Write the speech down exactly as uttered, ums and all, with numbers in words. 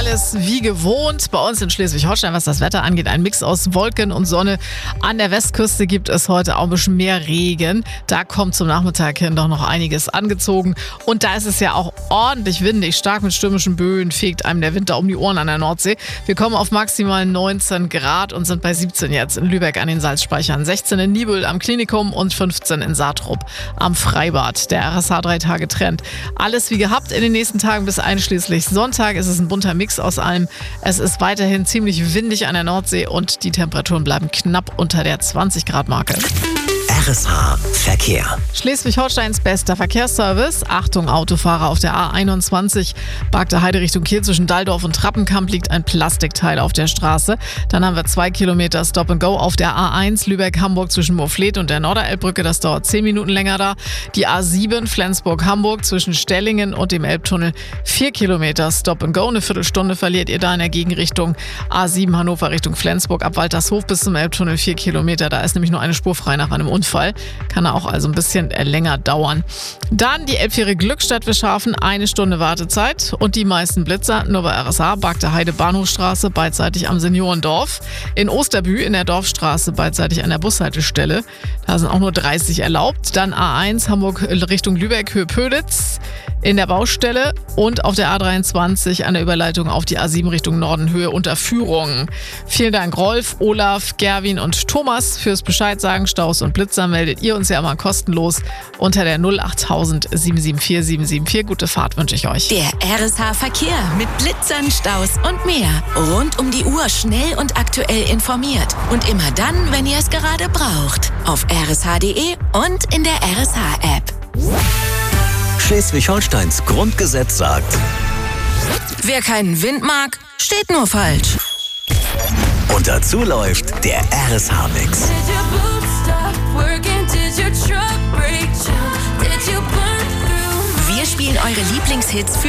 alles wie gewohnt. Bei uns in Schleswig-Holstein, was das Wetter angeht, ein Mix aus Wolken und Sonne. An der Westküste gibt es heute auch ein bisschen mehr Regen. Da kommt zum Nachmittag hin doch noch einiges angezogen. Und da ist es ja auch ordentlich windig, stark mit stürmischen Böen, fegt einem der Winter um die Ohren an der Nordsee. Wir kommen auf maximal neunzehn Grad und sind bei siebzehn jetzt in Lübeck an den Salzspeichern, sechzehn in Niebüll am Klinikum und fünfzehn in Saatrup am Freibad. Der R S H drei Tage Trend. Alles wie gehabt in den nächsten Tagen bis einschließlich Sonntag. Es ist ein bunter Mix aus allem. Es ist weiterhin ziemlich windig an der Nordsee und die Temperaturen bleiben knapp unter der zwanzig Grad Marke. R S H Verkehr. Schleswig-Holsteins bester Verkehrsservice. Achtung, Autofahrer auf der A einundzwanzig. Bagde Heide Richtung Kiel zwischen Dalldorf und Trappenkamp liegt ein Plastikteil auf der Straße. Dann haben wir zwei Kilometer Stop and Go auf der A eins Lübeck-Hamburg zwischen Moorfleet und der Norderelbbrücke. Das dauert zehn Minuten länger da. Die A sieben Flensburg-Hamburg zwischen Stellingen und dem Elbtunnel. vier Kilometer Stop and Go. Eine Viertelstunde verliert ihr da in der Gegenrichtung. A sieben Hannover Richtung Flensburg ab Waltershof bis zum Elbtunnel. vier Kilometer. Da ist nämlich nur eine Spur frei nach einem Unfall. Kann auch also ein bisschen länger dauern. Dann die Elbfähre Glückstadt-Wischhafen, eine Stunde Wartezeit und die meisten Blitzer nur bei R S H, Bagde Heide Bahnhofstraße, beidseitig am Seniorendorf. In Osterbü in der Dorfstraße, beidseitig an der Bushaltestelle. Da sind auch nur dreißig erlaubt. Dann A eins Hamburg Richtung Lübeck, Höhe Pöditz in der Baustelle und auf der A dreiundzwanzig an der Überleitung auf die A sieben Richtung Norden, Höhe Unterführung. Vielen Dank Rolf, Olaf, Gerwin und Thomas fürs Bescheid sagen. Staus und Blitzer meldet ihr uns ja immer kostenlos unter der null acht tausend sieben sieben vier sieben sieben vier. Gute Fahrt wünsche ich euch. Der R S H Verkehr mit Blitzern, Staus und mehr. Rund um die Uhr schnell und aktuell informiert. Und immer dann, wenn ihr es gerade braucht. Auf r s h punkt d e und in der R S H-App. Schleswig-Holsteins Grundgesetz sagt: Wer keinen Wind mag, steht nur falsch. Und dazu läuft der R S H-Mix. Wir spielen eure Lieblingshits für